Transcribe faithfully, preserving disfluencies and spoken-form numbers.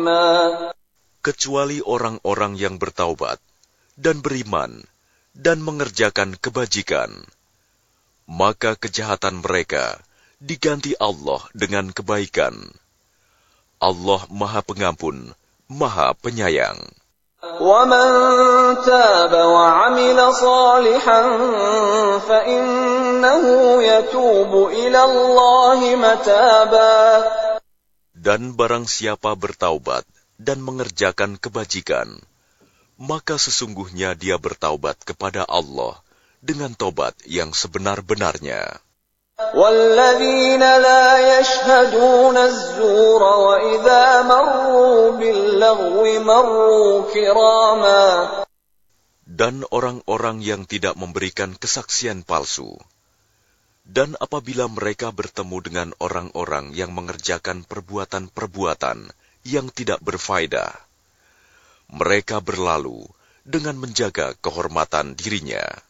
kecuali orang-orang yang bertaubat dan beriman dan mengerjakan kebajikan, maka kejahatan mereka diganti Allah dengan kebaikan. Allah Maha Pengampun, Maha Penyayang. وَمَنْ تَابَ وَعَمِلَ صَالِحًا فَإِنَّهُ يَتُوبُ إِلَى اللَّهِ مَتَابًا. Dan barang siapa bertaubat dan mengerjakan kebajikan, maka sesungguhnya dia bertaubat kepada Allah dengan taubat yang sebenar-benarnya. وَالَّذِينَ لَا يَشْهَدُونَ الزُّورَ وَإِذَا مَرُّوا بِاللَّغْوِ مَرُّوا كِرَامًا. Dan orang-orang yang tidak memberikan kesaksian palsu, dan apabila mereka bertemu dengan orang-orang yang mengerjakan perbuatan-perbuatan yang tidak berfaedah, mereka berlalu dengan menjaga kehormatan dirinya.